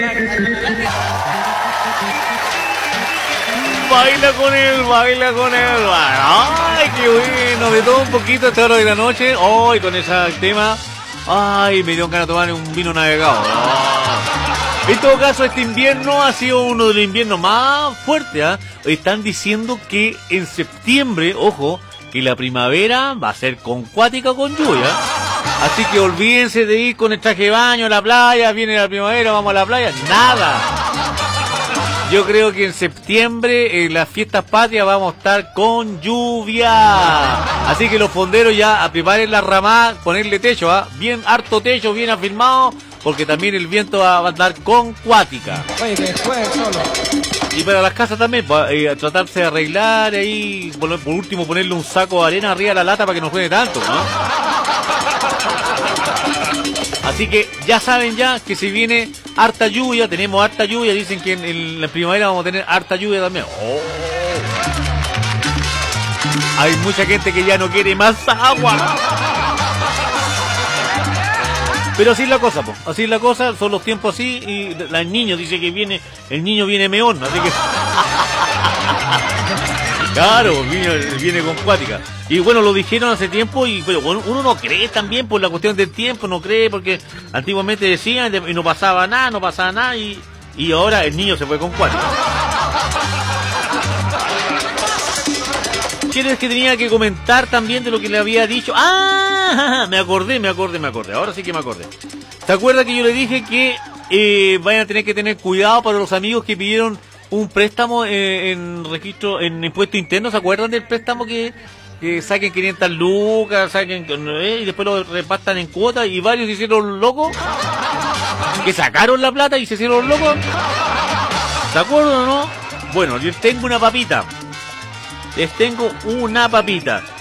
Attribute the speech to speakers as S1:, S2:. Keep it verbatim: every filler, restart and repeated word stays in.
S1: Baila con él, baila con él. Ay, qué bueno, de todo un poquito a esta hora de la noche. Hoy con ese tema. Ay, me dio ganas de tomar un vino navegado. En todo caso, este invierno ha sido uno de los inviernos más fuertes. ¿eh? Están diciendo que en septiembre, ojo, que la primavera va a ser con cuática o con lluvia. Así que olvídense de ir con el traje de baño a la playa, viene la primavera, vamos a la playa. Nada. Yo creo que en septiembre, en las fiestas patrias, vamos a estar con lluvia. Así que los fonderos ya a preparen la ramada, ponerle techo, ¿ah? ¿eh? Bien harto techo, bien afirmado, porque también el viento va a andar con cuática.
S2: Oye, que después solo.
S1: Y para las casas también, pues, eh, tratarse de arreglar ahí, por, por último ponerle un saco de arena arriba de la lata para que no juegue tanto, ¿no? Así que ya saben ya que si viene harta lluvia, tenemos harta lluvia, dicen que en, en la primavera vamos a tener harta lluvia también. Oh. Hay mucha gente que ya no quiere más agua. Pero así es la cosa, po. Así es la cosa, son los tiempos así y el niño dice que viene, el niño viene meón, así que... Claro, viene, viene con cuática. Y bueno, lo dijeron hace tiempo, y pero bueno, uno no cree también por la cuestión del tiempo, no cree porque antiguamente decían y no pasaba nada, no pasaba nada, y, y ahora el niño se fue con cuática. ¿Quieres que tenía que comentar también de lo que le había dicho? ¡Ah! Me acordé, me acordé, me acordé. Ahora sí que me acordé. ¿Te acuerdas que yo le dije que eh, vayan a tener que tener cuidado para los amigos que pidieron un préstamo eh, en registro, en impuesto interno? ¿Se acuerdan del préstamo que, que saquen quinientas lucas, saquen eh, y después lo repartan en cuotas y varios se hicieron locos? Que sacaron la plata y se hicieron locos. ¿Se acuerdan o no? Bueno, yo tengo una papita. Les tengo una papita.